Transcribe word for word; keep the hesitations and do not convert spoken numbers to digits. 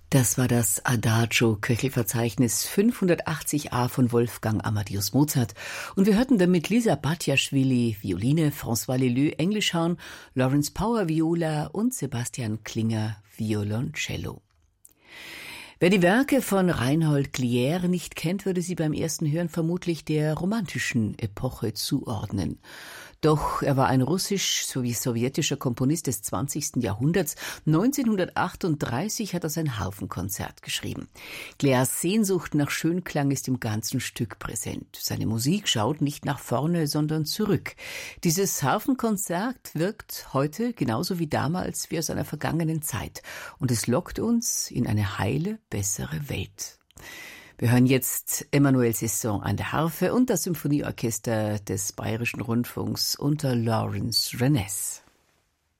Das war das Adagio, Köchelverzeichnis fünfhundertachtzig a von Wolfgang Amadeus Mozart. Und wir hörten damit Lisa Batjaschwili, Violine, François Leleux, Englischhorn, Lawrence Power, Viola und Sebastian Klinger, Violoncello. Wer die Werke von Reinhold Glière nicht kennt, würde sie beim ersten Hören vermutlich der romantischen Epoche zuordnen. Doch er war ein russisch- sowie sowjetischer Komponist des zwanzigsten Jahrhunderts. neunzehnhundertachtunddreißig hat er sein Harfenkonzert geschrieben. Glières Sehnsucht nach Schönklang ist im ganzen Stück präsent. Seine Musik schaut nicht nach vorne, sondern zurück. Dieses Harfenkonzert wirkt heute genauso wie damals wie aus einer vergangenen Zeit. Und es lockt uns in eine heile, bessere Welt. Wir hören jetzt Emmanuel Sisson an der Harfe und das Symphonieorchester des Bayerischen Rundfunks unter Lawrence Renes.